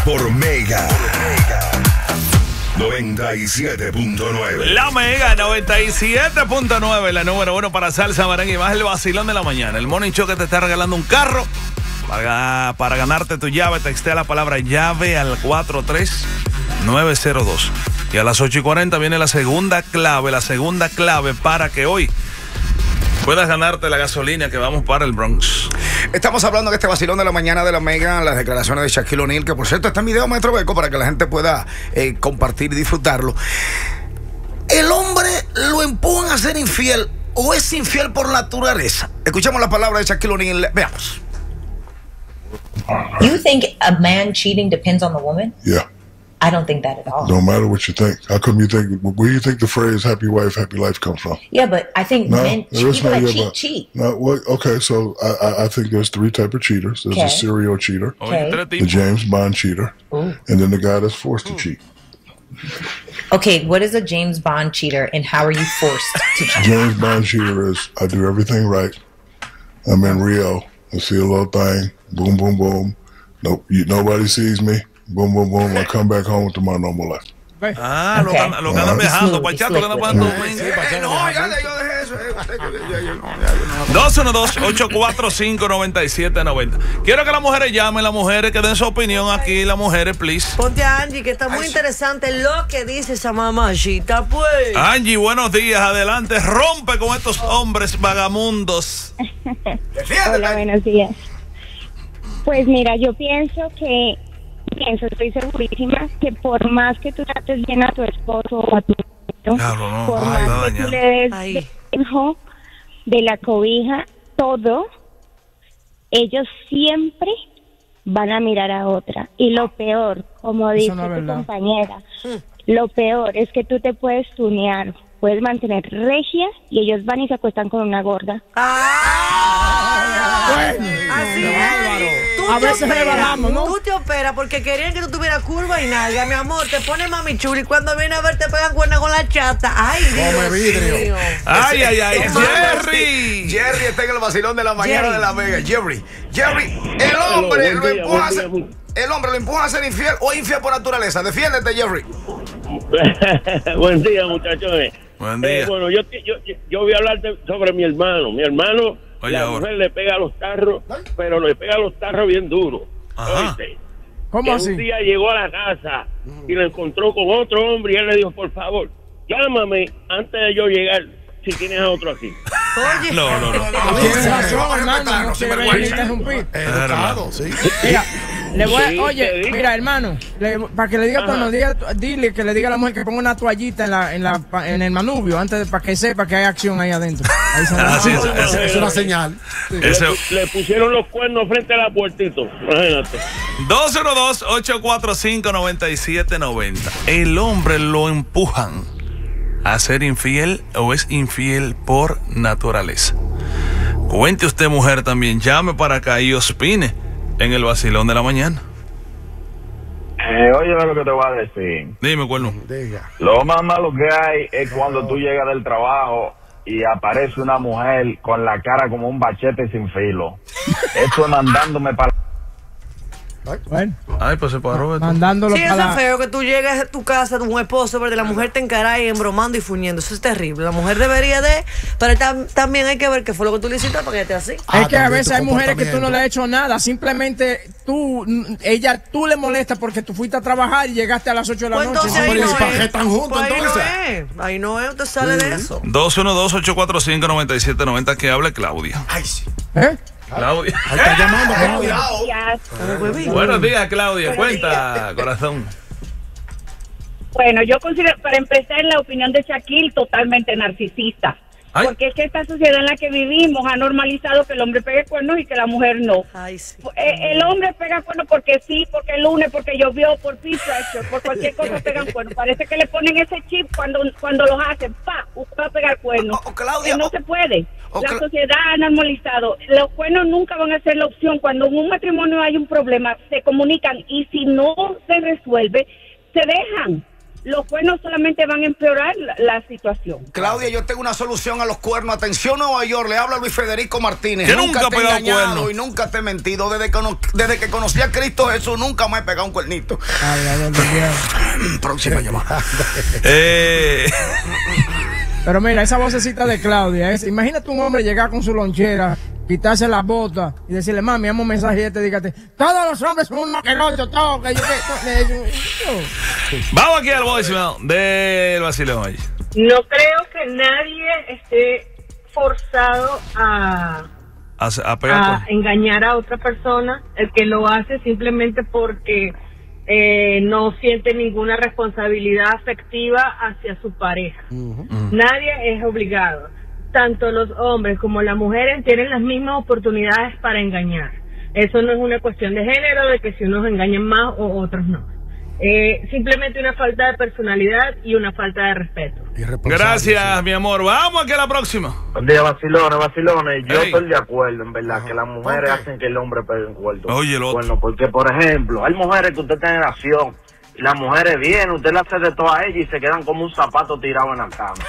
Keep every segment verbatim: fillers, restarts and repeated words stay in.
Por Mega noventa y siete punto nueve. La Mega noventa y siete punto nueve, la número uno para salsa, merengue y más, el vacilón de la mañana. El Morning Show que te está regalando un carro. Para, para ganarte tu llave, textea la palabra llave al cuatro tres nueve cero dos. Y a las ocho y cuarenta viene la segunda clave, la segunda clave para que hoy puedas ganarte la gasolina que vamos para el Bronx. Estamos hablando de este vacilón de la mañana de la Mega, las declaraciones de Shaquille O'Neal, que por cierto está en video Metro Beco para que la gente pueda eh, compartir y disfrutarlo. ¿El hombre lo empujan a ser infiel o es infiel por naturaleza? Escuchamos la palabra de Shaquille O'Neal, veamos. You think a man cheating depends on the woman? Yeah. I don't think that at all. No matter what you think. How come you think, where do you think the phrase happy wife, happy life comes from? Yeah, but I think No, men, there is people no that yeah, cheat, but- cheat. No, what, okay, so I, I, I think there's three type of cheaters. There's Okay. a serial cheater, Okay. the James Bond cheater, Ooh. and then the guy that's forced to cheat. Okay, what is a James Bond cheater and how are you forced to cheat? James Bond cheater is, I do everything right. I'm in Rio. I see a little thing. Boom, boom, boom. Nope, you, nobody sees me. Boom, boom, boom. I come back home to my normal life. Ah, lo que Okay. andan- lo que andan Ah. viajando, Pachato, que andan viajando. Eh, no, ya le- yo dejé eso. eh, ya, ya, ya, no, ya, ya, no. dos uno dos, ocho cuatro cinco, nueve siete nueve cero. Quiero que las mujeres llamen, las mujeres que den su opinión aquí, las mujeres, please. Ponte a Angie, que está muy interesante lo que dice esa mamachita, pues. Angie, buenos días, adelante, rompe con estos hombres vagamundos. Defiéndete. Hola, buenos días. Pues mira, yo pienso que, pienso, estoy segurísima que por más que tú trates bien a tu esposo o a tu hijo, Claro, no, por ay, más la que tú daña. le des Ay. de hijo, de la cobija, todo, ellos siempre van a mirar a otra. Y lo peor, como dice no es tu verdad. compañera, lo peor es que tú te puedes tunear, puedes mantener regia y ellos van y se acuestan con una gorda. Así es. Tú A te veces operas, rebajamos, ¿no? Tú te operas porque querían que tú tuvieras curva y nalga, mi amor. Te pones mami chuli y cuando viene a ver te pegan cuerna con la chata. Ay, Dios mío. Ay, ay, ay, Toma. Jerry. Jerry está en el vacilón de la mañana Jerry. de la Mega. Jerry, Jerry, el hombre buen lo día, empuja a buen ser, día. el hombre lo empuja a ser infiel o es infiel por naturaleza. Defiéndete, Jerry. Buen día, muchachones. Buen Eh, día. bueno, yo, yo, yo, yo voy a hablarte sobre mi hermano. Mi hermano, Oye, la ahora. mujer le pega a los tarros, pero le pega a los tarros bien duro. Ajá. Oíste, ¿Cómo que así? un día llegó a la casa y lo encontró con otro hombre y él le dijo, por favor, llámame antes de yo llegar si tienes a otro aquí. Oye, No, no, no. Tienes razón, Vamos a hermano, respetarnos, no sin te vergüenza. ven interrumpir. Educado, sí. Mira, le voy a, Sí, te oye, digo. mira, hermano, le- para que le diga Ajá. cuando diga, dile que le diga a la mujer que ponga una toallita en la, en la, pa- en el manubrio antes de, para que sepa que hay acción ahí adentro. Ahí se Ah, sí, va. eso- eso- Es una señal. Ese- Le, le pusieron los cuernos frente a la puertita. Imagínate. dos uno dos, ocho cuatro cinco, nueve siete nueve cero. ¿El hombre lo empujan a ser infiel o es infiel por naturaleza? Cuente usted, mujer, también. Llame para acá y opine en el vacilón de la mañana. Eh, oye, lo que te voy a decir. Dime, cuerno. Lo más malo que hay es cuando tú llegas del trabajo y aparece una mujer con la cara como un bachete sin filo. Eso es mandándome para... Bueno, Ay, pues se paró. esto. mandándolo sí, eso para es feo que tú llegues a tu casa de un esposo, pero de la mujer te encara y embromando y fuñendo. Eso es terrible. La mujer debería de. Pero tam- también hay que ver qué fue lo que tú le hiciste para que esté así. Es que a veces hay mujeres que tú no le has hecho nada, simplemente tú, mm, ella, tú le molestas porque tú fuiste a trabajar y llegaste a las ocho de la Pues noche. entonces ahí no es. están juntos, Pues ahí no entonces? es. Ahí no es, usted sale de eso. dos uno dos, ocho cuatro cinco, nueve siete nueve cero. Que hable Claudia. Ay, sí. ¿Eh? Claudia. Está llamando, cuidado. Ya. Buenos días, Claudia. Cuenta, corazón. Bueno, yo considero, para empezar, la opinión de Shaquille totalmente narcisista. Ay. Porque es que esta sociedad en la que vivimos ha normalizado que el hombre pegue cuernos y que la mujer no. Ay, sí. Eh, el hombre pega cuernos porque sí, porque el lunes, porque llovió, por peer pressure, por cualquier cosa pegan cuernos. Parece que le ponen ese chip cuando cuando los hacen, pa, usted va a pegar cuernos. O- o Claudia, Eh, no o- se puede. o La Cla- sociedad ha normalizado. Los cuernos nunca van a ser la opción. Cuando en un matrimonio hay un problema, se comunican y si no se resuelve, se dejan. los cuernos solamente van a empeorar la, la situación. Claudia, yo tengo una solución a los cuernos. Atención, Nueva York, le habla Luis Federico Martínez. Que Nunca nunca te ha he pegado engañado cuerno. y nunca te he mentido. Desde que, no- desde que conocí a Cristo Jesús, nunca me he pegado un cuernito. Próxima llamada. Eh, Pero mira, esa vocecita de Claudia es, imagínate un hombre llegar con su lonchera, quitarse las botas y decirle, mami, llama un mensaje y este, dígate, todos los hombres son unos maquerosos, todos, que yo que... vamos aquí al voicemail del vacilón hoy. No creo que nadie esté forzado a, A, a pegar a cuerno. engañar a otra persona. El que lo hace simplemente porque eh, no siente ninguna responsabilidad afectiva hacia su pareja. Nadie es obligado. Tanto los hombres como las mujeres tienen las mismas oportunidades para engañar. Eso no es una cuestión de género, de que si unos engañan más o otros no. Eh, simplemente una falta de personalidad y una falta de respeto. Gracias, mi amor. Vamos aquí a la próxima. Buen día, vacilones, vacilones. Yo Ey. estoy de acuerdo, en verdad, que las mujeres hacen que el hombre pegue un cuarto. Oye, lo otro. Bueno, porque, por ejemplo, hay mujeres que usted tiene en acción y las mujeres vienen, usted le hace de todo a ellas y se quedan como un zapato tirado en la cama.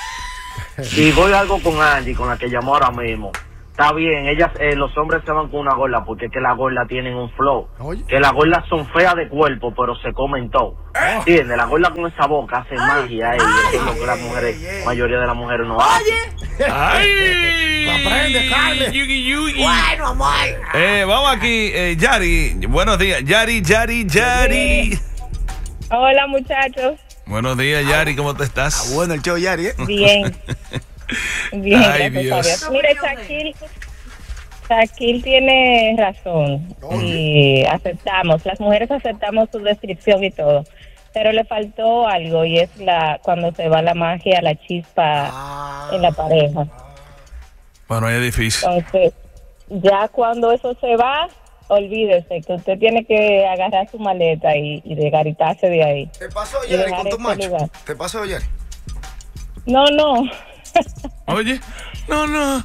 Y voy algo con Angie, con la que llamó ahora mismo. Está bien, ellas, eh, los hombres se van con una gorda porque es que las gordas tienen un flow. Que las gordas son feas de cuerpo, pero se comen todo. ¿Entiendes? Las gordas con esa boca hacen magia. Eh, y eso es lo que las mujeres, la mayoría de las mujeres no hacen. ¡Ay! Aprende, Carmen. Yugi, yugi. Bueno, amor. Eh, vamos aquí, eh, Yari. Buenos días, Yari, Yari, Yari. Hola, muchachos. Buenos días, Yari, ¿cómo te estás? Ah, bueno, el show Yari, ¿eh? Bien. Bien, Ay, gracias Dios. a Dios. Mire, Shaquille, Shaquille tiene razón y aceptamos, las mujeres aceptamos su descripción y todo, pero le faltó algo y es la cuando se va la magia, la chispa en la pareja. Bueno, es difícil. Entonces, ya cuando eso se va, olvídese que usted tiene que agarrar su maleta y, y desgaritarse de ahí. ¿Te pasó, Y Yari, dejar con tu ese macho? lugar. ¿Te pasó, Yari? No, no. Oye, no, no.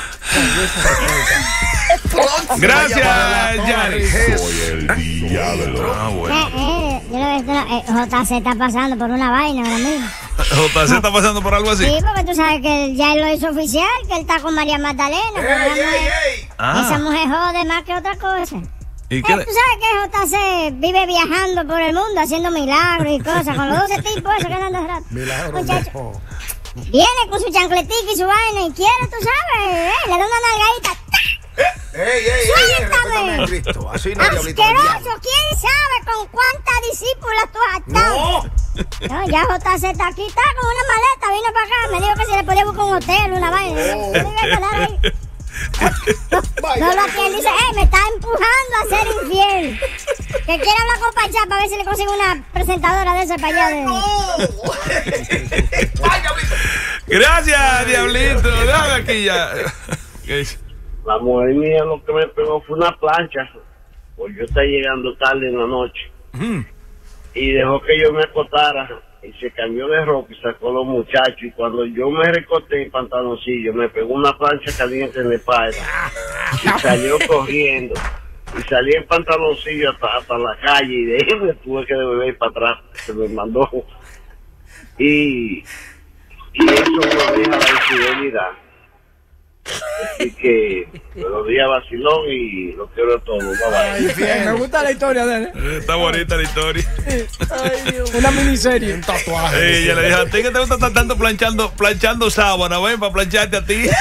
Gracias, Yari. Soy el diablo. Ah, Eh, bueno. eh, yo lo que esto- eh, J C está pasando por una vaina ahora mismo. J C está pasando por algo así. Sí, porque tú sabes que él ya lo hizo oficial, que él está con María Magdalena. pero esa, mujer, Ah. esa mujer jode más que otra cosa. ¿Y Eh, qué tú le- sabes que J C vive viajando por el mundo haciendo milagros y cosas con los doce tipos esos que andan de rato. Muchacho, viene con su chancletica y su vaina y quiere, tú sabes, eh, le da una nalgadita. ¡Ey, ey, ey! ¡Suéltame! Respétame a Cristo. Así no, diablito. del ¡Asqueroso! diablo. ¿Quién sabe con cuántas discípulas tú has estado? No, ya J C está aquí, está con una maleta, vino para acá, me dijo que si le podía buscar un hotel, una vaina. Oh. Yo le iba a quedar ahí. No lo atiende, dice, eh, me está empujando a ser infiel. Que quiere hablar con Pachá para ver si le consigue una presentadora de ese para allá. De... Gracias, Diablito. Déjame aquí ya. ¿Qué dice? La mujer mía lo que me pegó fue una plancha, pues yo estaba llegando tarde en la noche. Mm. Y dejó que yo me acostara y se cambió de ropa y sacó los muchachos. Y cuando yo me recorté en pantaloncillo, me pegó una plancha caliente en la espalda y salió corriendo. Y salí en pantaloncillo hasta, hasta la calle y de ahí me tuve que devolver para atrás. Se me mandó. Y, y eso me deja la infidelidad. Así que buenos días, vacilón, y lo quiero todo. Bye, bye. Eh, me gusta la historia de él. Eh, Está bonita la historia. Una miniserie. Un tatuaje. Ella le dijo, a ti que te gusta estar tanto planchando, planchando sábana, ven para plancharte a ti.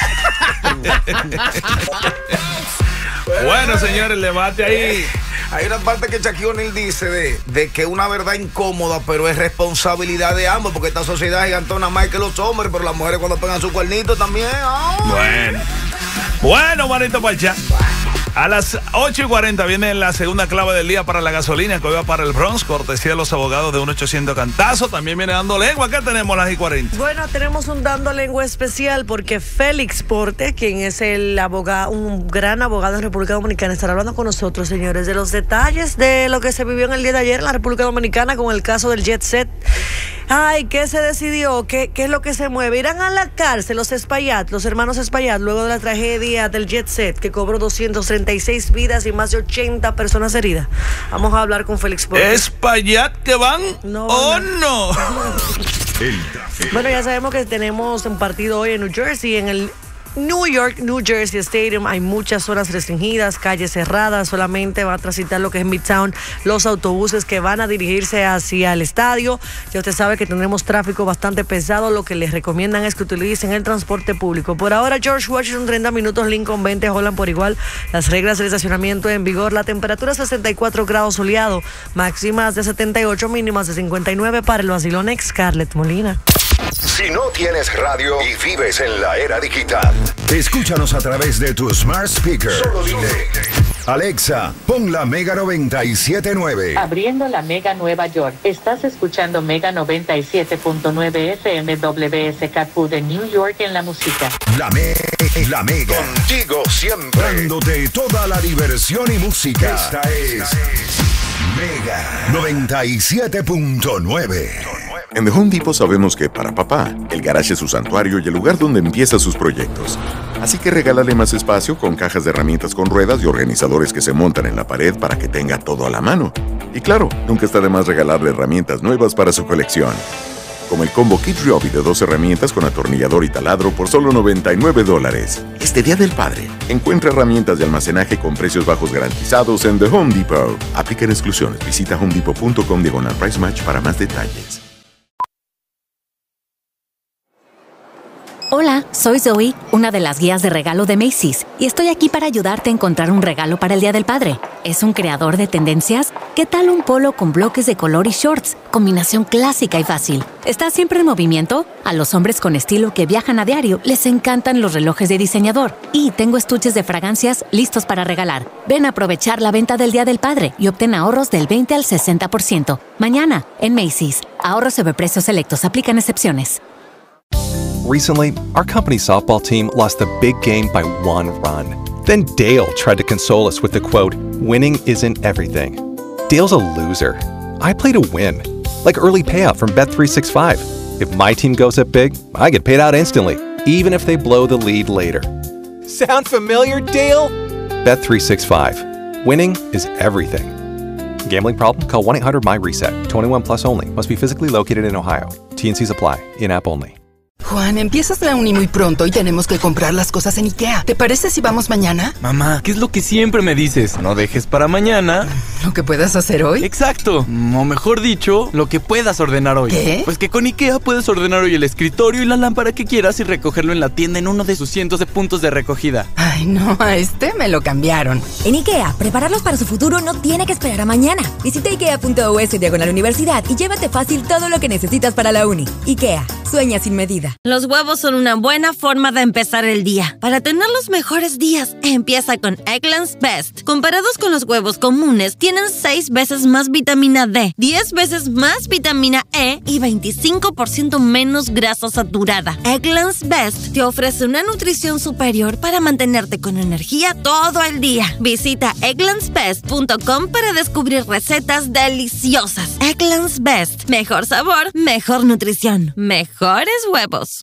Bueno, señores, el debate ahí. Hay una parte que Shaquille O'Neal dice de, de que una verdad incómoda, pero es responsabilidad de ambos, porque esta sociedad gigantona más que los hombres, pero las mujeres cuando pegan su cuernito también. ¡ay! Bueno. Bueno, manito Pacha. A las ocho y cuarenta viene la segunda clave del día para la gasolina que hoy va para el Bronx, cortesía de los abogados de uno ochocientos Cantazo. También viene dando lengua. ¿Qué tenemos a las y cuarenta? Bueno, tenemos un dando lengua especial porque Félix Porte, quien es el abogado, un gran abogado en República Dominicana, estará hablando con nosotros, señores, de los detalles de lo que se vivió en el día de ayer en la República Dominicana con el caso del Jet Set. Ay, ¿qué se decidió? ¿Qué, qué es lo que se mueve? Irán a la cárcel los Espaillat, los hermanos Espaillat, luego de la tragedia del Jet Set, que cobró doscientas treinta y seis vidas y más de ochenta personas heridas. Vamos a hablar con Félix Porte. ¿Espaillat que van no, o no? no? Bueno, ya sabemos que tenemos un partido hoy en New Jersey, en el New York, New Jersey Stadium. Hay muchas zonas restringidas, calles cerradas, solamente va a transitar lo que es Midtown, los autobuses que van a dirigirse hacia el estadio. Ya usted sabe que tendremos tráfico bastante pesado, lo que les recomiendan es que utilicen el transporte público. Por ahora, George Washington, treinta minutos, Lincoln veinte, Holland por igual. Las reglas del estacionamiento en vigor, la temperatura sesenta y cuatro grados soleado, máximas de setenta y ocho, mínimas de cincuenta y nueve para el vacilón ex Scarlett Molina. Si no tienes radio y vives en la era digital, escúchanos a través de tu smart speaker. Solo dile: Alexa, pon la Mega noventa y siete punto nueve. Abriendo la Mega Nueva York. Estás escuchando Mega noventa y siete punto nueve F M W S K Q de New York en la música. La, me la Mega. Contigo siempre. Dándote toda la diversión y música. Esta es Mega noventa y siete punto nueve. En The Home Depot sabemos que para papá, el garage es su santuario y el lugar donde empieza sus proyectos. Así que regálale más espacio con cajas de herramientas con ruedas y organizadores que se montan en la pared para que tenga todo a la mano. Y claro, nunca está de más regalarle herramientas nuevas para su colección. Como el combo Kid Ryobi de dos herramientas con atornillador y taladro por solo noventa y nueve dólares. Este Día del Padre, encuentra herramientas de almacenaje con precios bajos garantizados en The Home Depot. Aplican exclusiones. Visita homedepot punto com diagonal price match para más detalles. Hola, soy Zoe, una de las guías de regalo de Macy's, y estoy aquí para ayudarte a encontrar un regalo para el Día del Padre. ¿Es un creador de tendencias? ¿Qué tal un polo con bloques de color y shorts? Combinación clásica y fácil. ¿Está siempre en movimiento? A los hombres con estilo que viajan a diario les encantan los relojes de diseñador. Y tengo estuches de fragancias listos para regalar. Ven a aprovechar la venta del Día del Padre y obtén ahorros del veinte al sesenta por ciento. Mañana, en Macy's. Ahorros sobre precios selectos. Aplican excepciones. Recently, our company's softball team lost a big game by one run. Then Dale tried to console us with the quote, "Winning isn't everything." Dale's a loser. I play to win. Like early payout from Bet three sixty-five. If my team goes up big, I get paid out instantly, even if they blow the lead later. Sound familiar, Dale? Bet three sixty-five. Winning is everything. Gambling problem? Call one eight hundred M Y reset. twenty-one plus only. Must be physically located in Ohio. T and C's apply. In-app only. Juan, empiezas la uni muy pronto y tenemos que comprar las cosas en IKEA. ¿Te parece si vamos mañana? Mamá, ¿qué es lo que siempre me dices? No dejes para mañana ¿lo que puedas hacer hoy? Exacto, o mejor dicho, lo que puedas ordenar hoy. ¿Qué? Pues que con IKEA puedes ordenar hoy el escritorio y la lámpara que quieras y recogerlo en la tienda en uno de sus cientos de puntos de recogida. Ay, no, a este me lo cambiaron. En IKEA, prepararlos para su futuro no tiene que esperar a mañana. Visita ikea punto u s diagonal universidad y llévate fácil todo lo que necesitas para la uni. IKEA, sueña sin medida. Los huevos son una buena forma de empezar el día. Para tener los mejores días, empieza con Eggland's Best. Comparados con los huevos comunes, tienen seis veces más vitamina D, diez veces más vitamina E y veinticinco por ciento menos grasa saturada. Eggland's Best te ofrece una nutrición superior para mantenerte con energía todo el día. Visita egglands best punto com para descubrir recetas deliciosas. Eggland's Best. Mejor sabor, mejor nutrición, mejores huevos.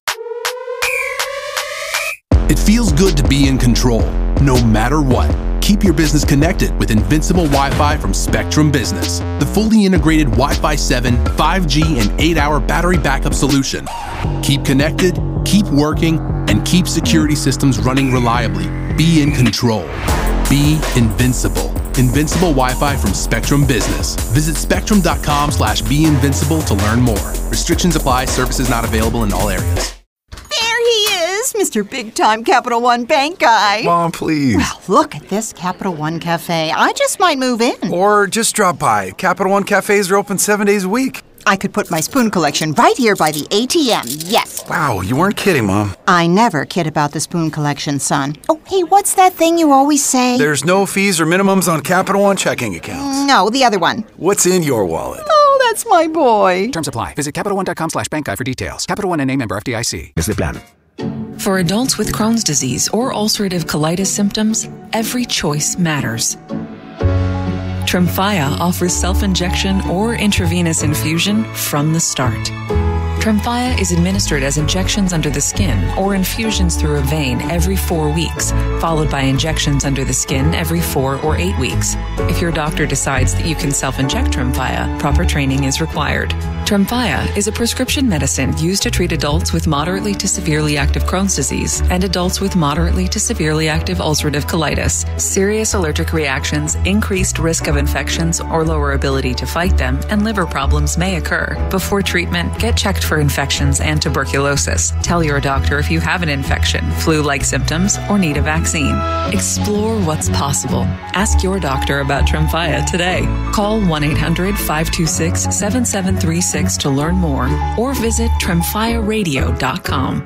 It feels good to be in control, no matter what. Keep your business connected with Invincible Wi-Fi from Spectrum Business, the fully integrated Wi-Fi seven, five G, and eight hour battery backup solution. Keep connected, keep working, and keep security systems running reliably. Be in control. Be invincible. Invincible Wi-Fi from Spectrum Business. Visit spectrum.com slash be invincible to learn more. Restrictions apply. Services not available in all areas. There he is, Mister Big Time Capital One Bank guy. Mom, please. Well, look at this Capital One Cafe. I just might move in. Or just drop by. Capital One cafes are open seven days a week. I could put my spoon collection right here by the A T M, yes. Wow, you weren't kidding, Mom. I never kid about the spoon collection, son. Oh, hey, what's that thing you always say? There's no fees or minimums on Capital One checking accounts. No, the other one. What's in your wallet? Oh, that's my boy. Terms apply. Visit CapitalOne.com slash bank guy for details. Capital One N A member F D I C. Es de plan. For adults with Crohn's disease or ulcerative colitis symptoms, every choice matters. Tremfya offers self-injection or intravenous infusion from the start. Tremfya is administered as injections under the skin or infusions through a vein every four weeks, followed by injections under the skin every four or eight weeks. If your doctor decides that you can self-inject Tremfya, proper training is required. Tremfya is a prescription medicine used to treat adults with moderately to severely active Crohn's disease and adults with moderately to severely active ulcerative colitis. Serious allergic reactions, increased risk of infections or lower ability to fight them, and liver problems may occur. Before treatment, get checked for infections and tuberculosis. Tell your doctor if you have an infection, flu-like symptoms, or need a vaccine. Explore what's possible. Ask your doctor about Tremfya today. Call one eight hundred, five two six, seven seven three six to learn more or visit tremfya radio dot com.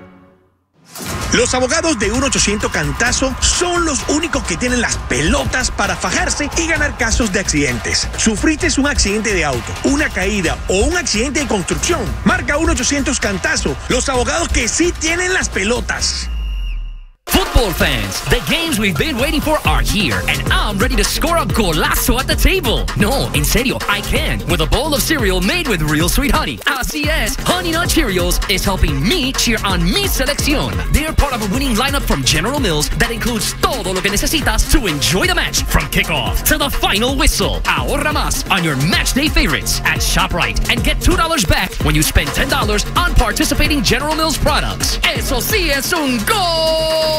Los abogados de uno ochocientos Cantazo son los únicos que tienen las pelotas para fajarse y ganar casos de accidentes. ¿Sufriste un accidente de auto, una caída o un accidente de construcción? Marca uno ochocientos Cantazo, los abogados que sí tienen las pelotas. Football fans, the games we've been waiting for are here, and I'm ready to score a golazo at the table. No, en serio, I can, with a bowl of cereal made with real sweet honey. Así es, Honey Nut Cheerios is helping me cheer on mi selección. They're part of a winning lineup from General Mills that includes todo lo que necesitas to enjoy the match, from kickoff to the final whistle. Ahorra más on your match day favorites at ShopRite and get two dollars back when you spend ten dollars on participating General Mills products. Eso sí es un gol!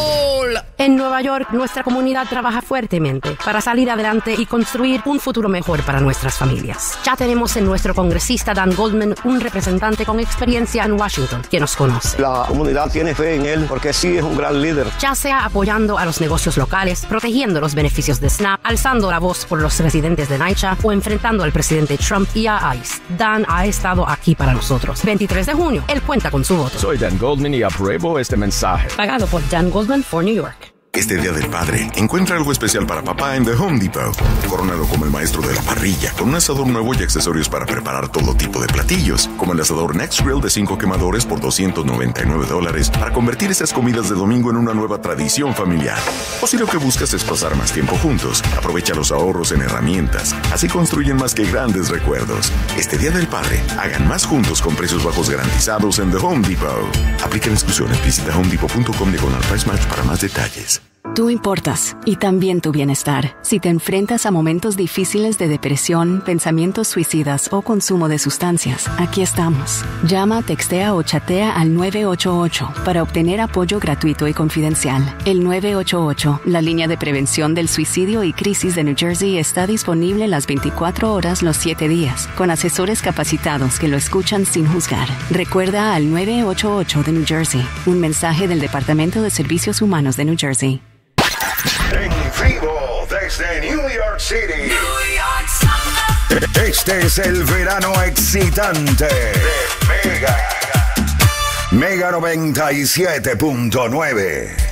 En Nueva York, nuestra comunidad trabaja fuertemente para salir adelante y construir un futuro mejor para nuestras familias. Ya tenemos en nuestro congresista Dan Goldman un representante con experiencia en Washington que nos conoce. La comunidad tiene fe en él porque sí es un gran líder. Ya sea apoyando a los negocios locales, protegiendo los beneficios de SNAP, alzando la voz por los residentes de NYCHA o enfrentando al presidente Trump y a ICE, Dan ha estado aquí para nosotros. veintitrés de junio, él cuenta con su voto. Soy Dan Goldman y apruebo este mensaje. Pagado por Dan Goldman for New York. Este Día del Padre, encuentra algo especial para papá en The Home Depot. Corónalo como el maestro de la parrilla, con un asador nuevo y accesorios para preparar todo tipo de platillos, como el asador Next Grill de cinco quemadores por doscientos noventa y nueve dólares, para convertir esas comidas de domingo en una nueva tradición familiar. O si lo que buscas es pasar más tiempo juntos, aprovecha los ahorros en herramientas. Así construyen más que grandes recuerdos. Este Día del Padre, hagan más juntos con precios bajos garantizados en The Home Depot. Aplican exclusiones. Visita home depot punto com diagonal price match para más detalles. Tú importas, y también tu bienestar. Si te enfrentas a momentos difíciles de depresión, pensamientos suicidas o consumo de sustancias, aquí estamos. Llama, textea o chatea al nueve ocho ocho para obtener apoyo gratuito y confidencial. El nueve ocho ocho, la línea de prevención del suicidio y crisis de New Jersey, está disponible las veinticuatro horas los siete días, con asesores capacitados que lo escuchan sin juzgar. Recuerda al nueve ocho ocho de New Jersey, un mensaje del Departamento de Servicios Humanos de New Jersey. En vivo desde New York City. New York. Este es el verano excitante de Mega. Mega noventa y siete punto nueve.